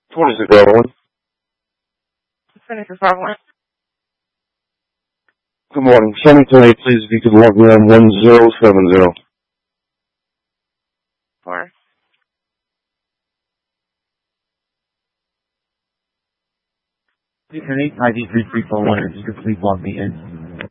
26 Level 1. Finish your 5-1. Good morning. 728, please, if you could log me on 1070. 4. Please, 8 ID 3341, if you could please log me in.